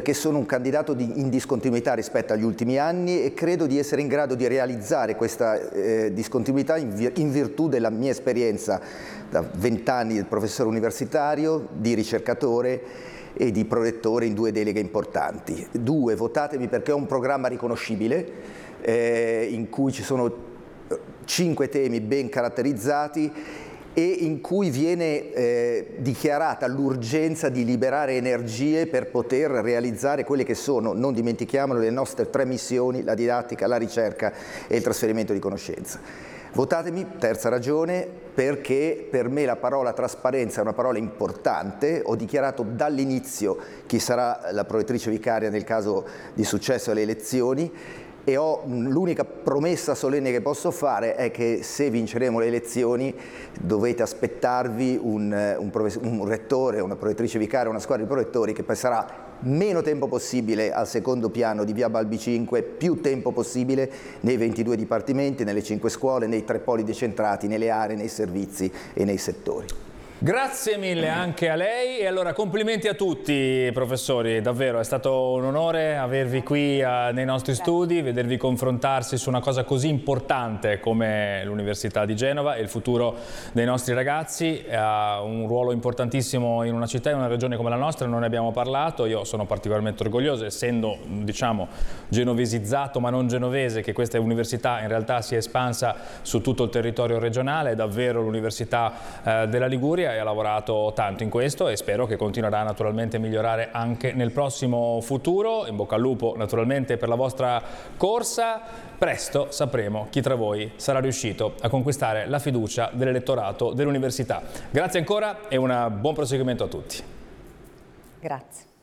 perché sono un candidato in discontinuità rispetto agli ultimi anni e credo di essere in grado di realizzare questa discontinuità in virtù della mia esperienza da 20 anni di professore universitario, di ricercatore e di prorettore in 2 deleghe importanti. 2, votatemi perché ho un programma riconoscibile in cui ci sono 5 temi ben caratterizzati e in cui viene dichiarata l'urgenza di liberare energie per poter realizzare quelle che sono, non dimentichiamolo, le nostre 3 missioni: la didattica, la ricerca e il trasferimento di conoscenza. Votatemi, terza ragione, perché per me la parola trasparenza è una parola importante. Ho dichiarato dall'inizio chi sarà la prorettrice vicaria nel caso di successo alle elezioni e l'unica promessa solenne che posso fare è che se vinceremo le elezioni dovete aspettarvi un rettore, una prorettrice vicaria, una squadra di prorettori che passerà meno tempo possibile al secondo piano di via Balbi 5, più tempo possibile nei 22 dipartimenti, nelle 5 scuole, nei 3 poli decentrati, nelle aree, nei servizi e nei settori. Grazie mille anche a lei e allora complimenti a tutti professori, davvero è stato un onore avervi qui nei nostri studi, vedervi confrontarsi su una cosa così importante come l'Università di Genova e il futuro dei nostri ragazzi. Ha un ruolo importantissimo in una città e in una regione come la nostra, non ne abbiamo parlato, io sono particolarmente orgoglioso essendo diciamo genovesizzato ma non genovese che questa università in realtà si è espansa su tutto il territorio regionale, è davvero l'Università della Liguria e ha lavorato tanto in questo e spero che continuerà naturalmente a migliorare anche nel prossimo futuro. In bocca al lupo naturalmente per la vostra corsa. Presto sapremo chi tra voi sarà riuscito a conquistare la fiducia dell'elettorato dell'università. Grazie ancora e un buon proseguimento a tutti. Grazie.